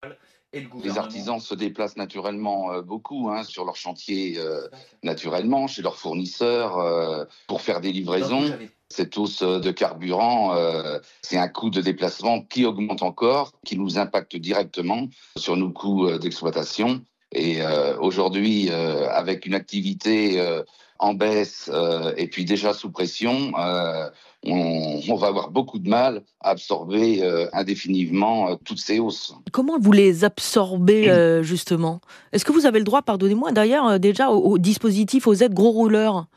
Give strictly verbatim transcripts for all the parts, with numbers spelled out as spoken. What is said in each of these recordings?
et le Les gouvernement. artisans se déplacent naturellement euh, beaucoup hein, sur leur chantier, euh, naturellement, chez leurs fournisseurs, euh, pour faire des Donc vous livraisons. avez Cette hausse euh, de carburant, euh, c'est un coût de déplacement qui augmente encore, qui nous impacte directement sur nos coûts euh, d'exploitation. Et euh, aujourd'hui, euh, avec une activité euh, en baisse euh, et puis déjà sous pression, euh, on, on va avoir beaucoup de mal à absorber euh, indéfiniment euh, toutes ces hausses. Comment vous les absorbez, heu, justement? Est-ce que vous avez le droit, pardonnez-moi d'ailleurs, heu, déjà au au dispositif, aux aides gros rouleurs?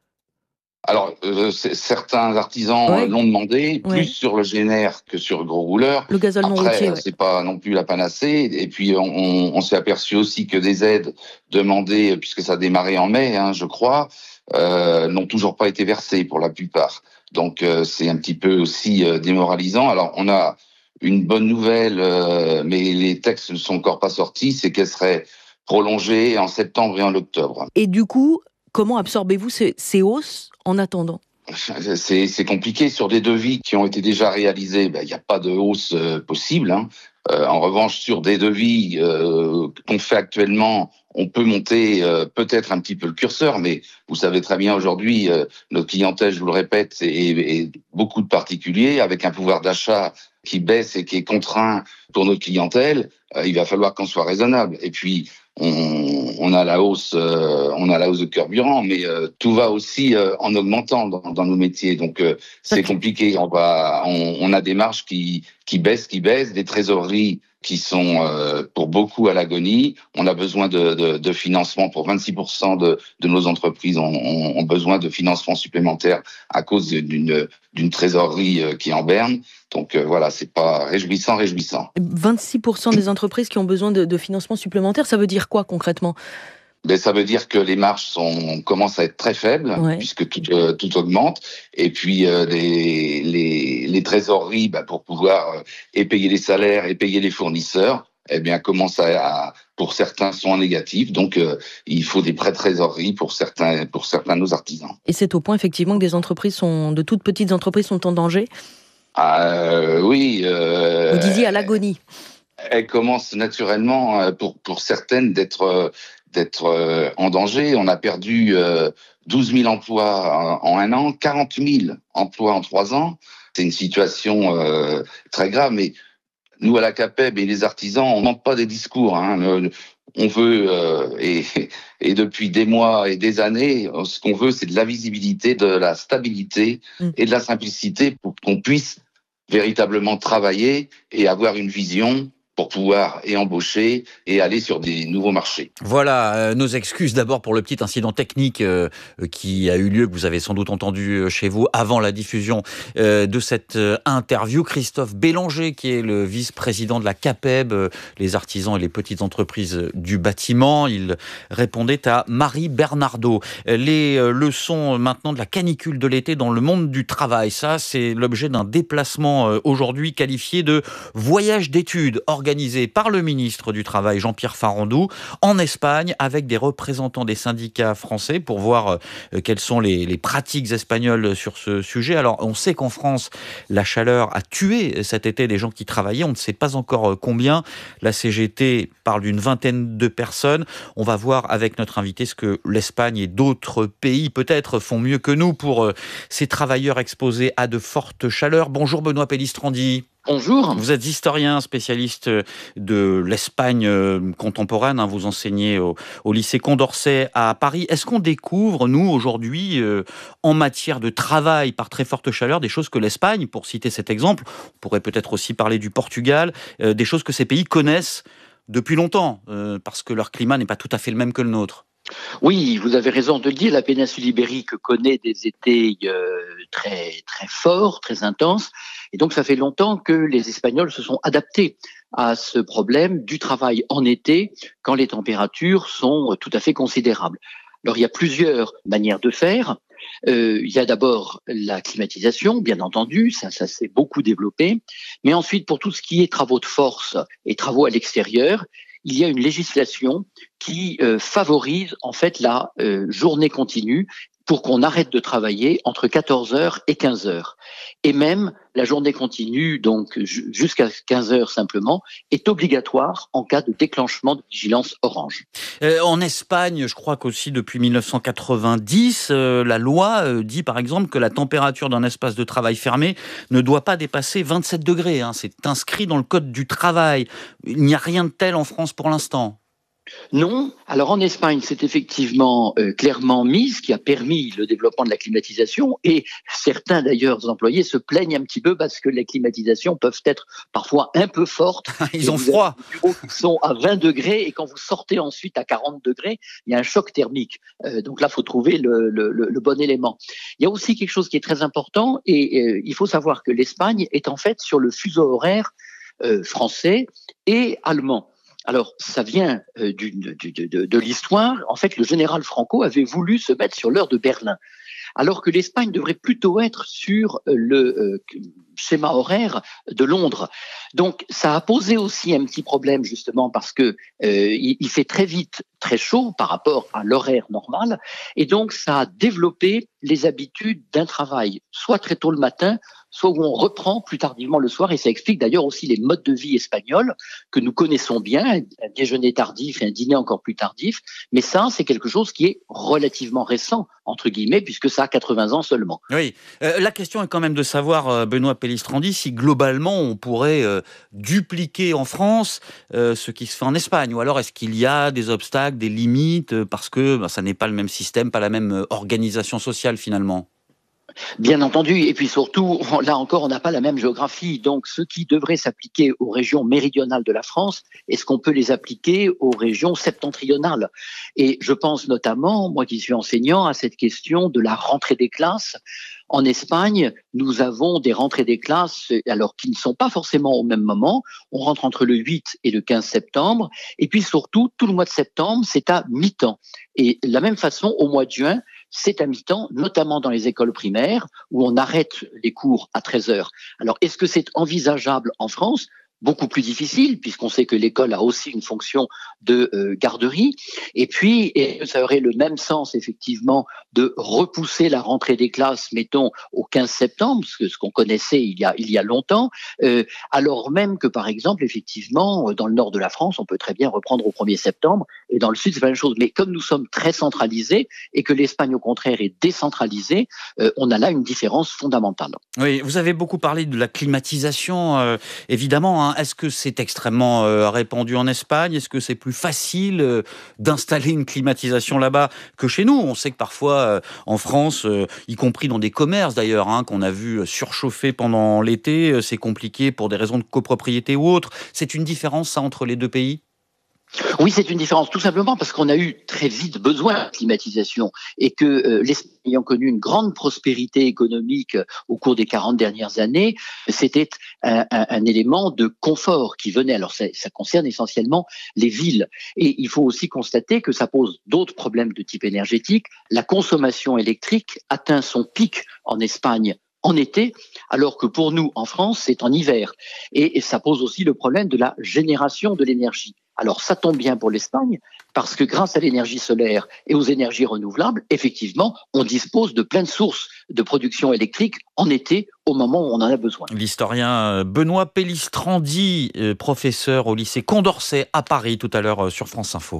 Alors, euh, c'est- certains artisans euh, Ouais, l'ont demandé, plus ouais. sur le G N R que sur le gros rouleur. Le gazole non Après, routier, euh, ouais. c'est pas non plus la panacée. Et puis, on, on- on s'est aperçu aussi que des aides demandées, puisque ça a démarré en mai, hein, je crois, euh, n'ont toujours pas été versées pour la plupart. Donc, euh, c'est un petit peu aussi euh, démoralisant. Alors, on a une bonne nouvelle, euh, mais les textes ne sont encore pas sortis, c'est qu'elle serait prolongée en septembre et en octobre. Et du coup, comment absorbez-vous ces ces hausses en attendant? C'est c'est compliqué sur des devis qui ont été déjà réalisés. Ben, il n'y a pas de hausse euh, possible. Hein. Euh, en revanche, sur des devis euh, qu'on fait actuellement, on peut monter euh, peut-être un petit peu le curseur, mais vous savez très bien aujourd'hui, euh, notre clientèle, je vous le répète, est, est beaucoup de particuliers avec un pouvoir d'achat qui baisse et qui est contraint pour notre clientèle. Euh, il va falloir qu'on soit raisonnable. Et puis, on, on a la hausse, euh, on a la hausse de carburant, mais euh, tout va aussi euh, en augmentant dans, dans nos métiers. Donc euh, c'est Parce compliqué. On va, on, on a des marges qui qui baissent, qui baissent, des trésoreries qui sont euh, pour beaucoup à l'agonie. On a besoin de, de, de financement pour vingt-six pour cent de, de nos entreprises ont, ont, ont besoin de financement supplémentaire à cause d'une d'une trésorerie euh, qui est en berne. Donc euh, voilà, c'est pas réjouissant, réjouissant. vingt-six pour cent des entreprises qui ont besoin de de financement supplémentaire, ça veut dire quoi concrètement? Ben, ça veut dire que les marges sont, commencent à être très faibles, Ouais. puisque tout, euh, tout augmente. Et puis, euh, les, les, les trésoreries, ben, pour pouvoir euh, et payer les salaires et payer les fournisseurs, eh bien, commencent à, à pour certains, sont en négatif. Donc, euh, il faut des prêts de trésorerie pour certains, pour certains de nos artisans. Et c'est au point effectivement que des entreprises sont de toutes petites entreprises sont en danger? Ah, euh, oui, Vous euh, disiez à l'agonie. elle commence naturellement euh, pour pour certaines d'être euh, d'être euh, en danger. On a perdu euh, douze mille emplois en, en un an, quarante mille emplois en trois ans. C'est une situation euh, très grave. Mais nous à la CAPEB et les artisans, on manque pas des discours. Hein. Le- On veut euh, et, et depuis des mois et des années, ce qu'on veut, c'est de la visibilité, de la stabilité Mmh. et de la simplicité pour qu'on puisse véritablement travailler et avoir une vision pour pouvoir et embaucher et aller sur des nouveaux marchés. Voilà, euh, nos excuses d'abord pour le petit incident technique euh, euh, qui a eu lieu, que vous avez sans doute entendu euh, chez vous avant la diffusion euh, de cette euh, interview. Christophe Bélanger, qui est le vice-président de la CAPEB, euh, les artisans et les petites entreprises euh, du bâtiment, il répondait à Marie Bernardo. Euh, Les euh, leçons maintenant de la canicule de l'été dans le monde du travail, ça c'est l'objet d'un déplacement euh, aujourd'hui qualifié de voyage d'études organisé par le ministre du Travail Jean-Pierre Farandou en Espagne avec des représentants des syndicats français pour voir euh, quelles sont les, les pratiques espagnoles sur ce sujet. Alors, on sait qu'en France, la chaleur a tué cet été des gens qui travaillaient. On ne sait pas encore euh, combien. La C G T parle d'une vingtaine de personnes. On va voir avec notre invité ce que l'Espagne et d'autres pays peut-être font mieux que nous pour euh, ces travailleurs exposés à de fortes chaleurs. Bonjour Benoît Pellistrandi. Bonjour. Vous êtes historien, spécialiste de l'Espagne euh, contemporaine, hein, vous enseignez au, au lycée Condorcet à Paris. Est-ce qu'on découvre, nous, aujourd'hui, euh, en matière de travail par très forte chaleur, des choses que l'Espagne, pour citer cet exemple, on pourrait peut-être aussi parler du Portugal, euh, des choses que ces pays connaissent depuis longtemps, euh, parce que leur climat n'est pas tout à fait le même que le nôtre? Oui, vous avez raison de le dire, la péninsule ibérique connaît des étés euh, très très forts, très intenses, et donc ça fait longtemps que les Espagnols se sont adaptés à ce problème du travail en été quand les températures sont tout à fait considérables. Alors il y a plusieurs manières de faire. Euh, il y a d'abord la climatisation, bien entendu, ça, ça s'est beaucoup développé, mais ensuite pour tout ce qui est travaux de force et travaux à l'extérieur, il y a une législation qui euh, favorise en fait la euh, journée continue pour qu'on arrête de travailler entre quatorze heures et quinze heures. Et même la journée continue, donc jusqu'à quinze heures simplement, est obligatoire en cas de déclenchement de vigilance orange. Euh, en Espagne, je crois qu'aussi depuis mille neuf cent quatre-vingt-dix, euh, la loi euh, dit par exemple que la température d'un espace de travail fermé ne doit pas dépasser vingt-sept degrés. Hein. C'est inscrit dans le code du travail. Il n'y a rien de tel en France pour l'instant. Non. Alors en Espagne, c'est effectivement euh, clairement mis, ce qui a permis le développement de la climatisation. Et certains d'ailleurs employés se plaignent un petit peu parce que les climatisations peuvent être parfois un peu fortes. Ils ont froid. Les bureaux qui sont à vingt degrés et quand vous sortez ensuite à quarante degrés, il y a un choc thermique. Euh, donc là, il faut trouver le, le, le bon élément. Il y a aussi quelque chose qui est très important et euh, il faut savoir que l'Espagne est en fait sur le fuseau horaire euh, français et allemand. Alors, ça vient euh, du, du, de, de, de l'histoire. En fait, le général Franco avait voulu se mettre sur l'heure de Berlin, alors que l'Espagne devrait plutôt être sur le euh, schéma horaire de Londres. Donc, ça a posé aussi un petit problème, justement, parce que euh, il, il fait très vite très chaud par rapport à l'horaire normal, et donc ça a développé les habitudes d'un travail, soit très tôt le matin, soit où on reprend plus tardivement le soir, et ça explique d'ailleurs aussi les modes de vie espagnols que nous connaissons bien, un déjeuner tardif et un dîner encore plus tardif, mais ça, c'est quelque chose qui est relativement récent, entre guillemets, puisque ça a quatre-vingts ans seulement. Oui, euh, la question est quand même de savoir, euh, Benoît Pellistrandi, si globalement on pourrait euh, dupliquer en France euh, ce qui se fait en Espagne, ou alors est-ce qu'il y a des obstacles, des limites, euh, parce que bah, ça n'est pas le même système, pas la même euh, organisation sociale finalement? Bien entendu, et puis surtout, là encore, on n'a pas la même géographie. Donc, ce qui devrait s'appliquer aux régions méridionales de la France, est-ce qu'on peut les appliquer aux régions septentrionales? Et je pense notamment, moi qui suis enseignant, à cette question de la rentrée des classes. En Espagne, nous avons des rentrées des classes, alors qui ne sont pas forcément au même moment. On rentre entre le huit et le quinze septembre. Et puis surtout, tout le mois de septembre, c'est à mi-temps. Et de la même façon, au mois de juin, c'est à mi-temps, notamment dans les écoles primaires, où on arrête les cours à treize heures. Alors, est-ce que c'est envisageable en France ? Beaucoup plus difficile, puisqu'on sait que l'école a aussi une fonction de euh, garderie. Et puis, et ça aurait le même sens, effectivement, de repousser la rentrée des classes, mettons, au quinze septembre, ce, que, ce qu'on connaissait il y a, il y a longtemps, euh, alors même que, par exemple, effectivement, dans le nord de la France, on peut très bien reprendre au premier septembre, et dans le sud, c'est la même chose. Mais comme nous sommes très centralisés, et que l'Espagne, au contraire, est décentralisée, euh, on a là une différence fondamentale. Oui, vous avez beaucoup parlé de la climatisation, euh, évidemment, hein. Est-ce que c'est extrêmement euh, répandu en Espagne? Est-ce que c'est plus facile euh, d'installer une climatisation là-bas que chez nous? On sait que parfois, euh, en France, euh, y compris dans des commerces d'ailleurs, hein, qu'on a vu surchauffer pendant l'été, euh, c'est compliqué pour des raisons de copropriété ou autres. C'est une différence, ça, entre les deux pays? Oui, c'est une différence, tout simplement parce qu'on a eu très vite besoin de climatisation et que euh, l'Espagne ayant connu une grande prospérité économique euh, au cours des quarante dernières années, c'était un, un, un élément de confort qui venait. Alors ça, ça concerne essentiellement les villes. Et il faut aussi constater que ça pose d'autres problèmes de type énergétique. La consommation électrique atteint son pic en Espagne en été, alors que pour nous, en France, c'est en hiver. Et, et ça pose aussi le problème de la génération de l'énergie. Alors, ça tombe bien pour l'Espagne, parce que grâce à l'énergie solaire et aux énergies renouvelables, effectivement, on dispose de plein de sources de production électrique en été, au moment où on en a besoin. L'historien Benoît Pellistrandi, professeur au lycée Condorcet à Paris, tout à l'heure sur France Info.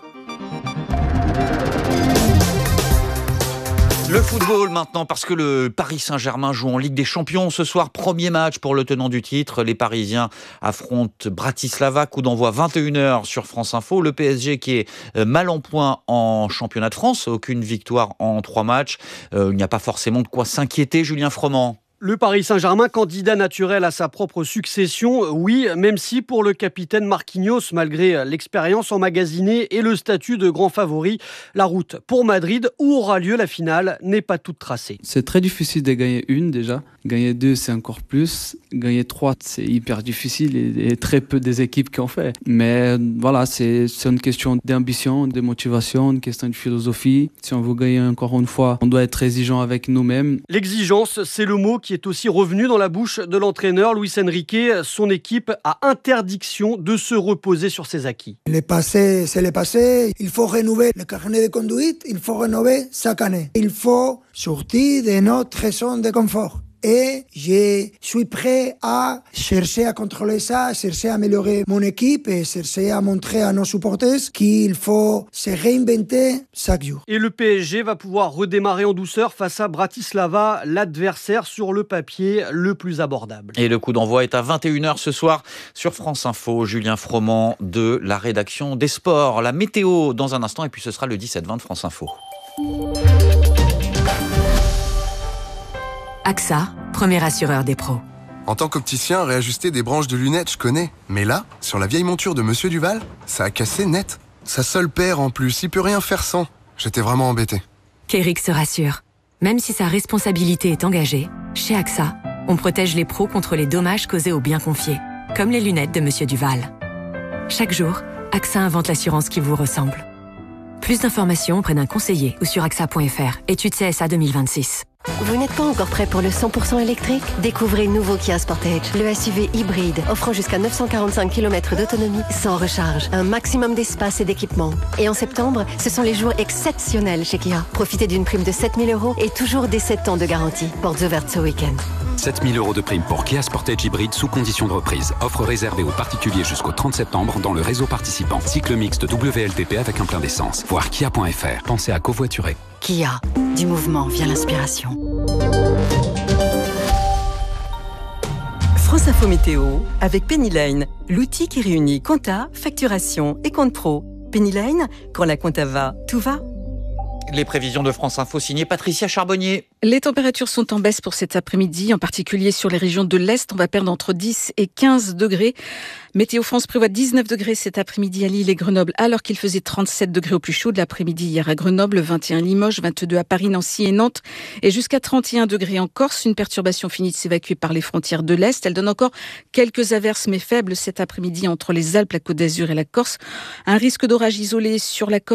Le football maintenant, parce que le Paris Saint-Germain joue en Ligue des Champions ce soir. Premier match pour le tenant du titre. Les Parisiens affrontent Bratislava, coup d'envoi vingt et une heures sur France Info. Le P S G qui est mal en point en championnat de France. Aucune victoire en trois matchs. Euh, il n'y a pas forcément de quoi s'inquiéter, Julien Froment. Le Paris Saint-Germain, candidat naturel à sa propre succession, oui, même si pour le capitaine Marquinhos, malgré l'expérience emmagasinée et le statut de grand favori, la route pour Madrid, où aura lieu la finale, n'est pas toute tracée. C'est très difficile de gagner une déjà. Gagner deux, c'est encore plus. Gagner trois, c'est hyper difficile et, et très peu des équipes qui ont fait. Mais voilà, c'est, c'est une question d'ambition, de motivation, une question de philosophie. Si on veut gagner encore une fois, on doit être exigeant avec nous-mêmes. L'exigence, c'est le mot qui qui est aussi revenu dans la bouche de l'entraîneur Luis Enrique. Son équipe a interdiction de se reposer sur ses acquis. Le passé, c'est le passé. Il faut renouveler le carnet de conduite. Il faut rénover chaque année. Il faut sortir de notre zone de confort. Et je suis prêt à chercher à contrôler ça, chercher à améliorer mon équipe et chercher à montrer à nos supporters qu'il faut se réinventer chaque jour. Et le P S G va pouvoir redémarrer en douceur face à Bratislava, l'adversaire sur le papier le plus abordable. Et le coup d'envoi est à vingt et une heures ce soir sur France Info. Julien Froment de la rédaction des sports. La météo dans un instant et puis ce sera le dix-sept vingt de France Info. A X A, premier assureur des pros. En tant qu'opticien, réajuster des branches de lunettes, je connais. Mais là, sur la vieille monture de Monsieur Duval, ça a cassé net. Sa seule paire en plus, il peut rien faire sans. J'étais vraiment embêté. Kérix se rassure. Même si sa responsabilité est engagée, chez A X A, on protège les pros contre les dommages causés aux biens confiés, comme les lunettes de Monsieur Duval. Chaque jour, A X A invente l'assurance qui vous ressemble. Plus d'informations auprès d'un conseiller ou sur A X A point F R. Étude C S A deux mille vingt-six. Vous n'êtes pas encore prêt pour le cent pour cent électrique? Découvrez le nouveau Kia Sportage, le S U V hybride, offrant jusqu'à neuf cent quarante-cinq kilomètres d'autonomie sans recharge, un maximum d'espace et d'équipement. Et en septembre, ce sont les jours exceptionnels chez Kia. Profitez d'une prime de sept mille euros et toujours des sept ans de garantie. Portes ouvertes ce week-end. sept mille euros de prime pour Kia Sportage hybride sous condition de reprise. Offre réservée aux particuliers jusqu'au trente septembre dans le réseau participant. Cycle mixte W L T P avec un plein d'essence. Voir kia point F R. Pensez à covoiturer. Kia. Du mouvement vient l'inspiration. France Info Météo avec Pennyline, l'outil qui réunit compta, facturation et compte pro. Pennyline, quand la compta va, tout va. Les prévisions de France Info signées Patricia Charbonnier. Les températures sont en baisse pour cet après-midi, en particulier sur les régions de l'Est. On va perdre entre dix et quinze degrés. Météo France prévoit dix-neuf degrés cet après-midi à Lille et Grenoble, alors qu'il faisait trente-sept degrés au plus chaud de l'après-midi hier à Grenoble, vingt et un à Limoges, vingt-deux à Paris, Nancy et Nantes, et jusqu'à trente et un degrés en Corse. Une perturbation finit de s'évacuer par les frontières de l'Est. Elle donne encore quelques averses, mais faibles cet après-midi entre les Alpes, la Côte d'Azur et la Corse. Un risque d'orage isolé sur la Corse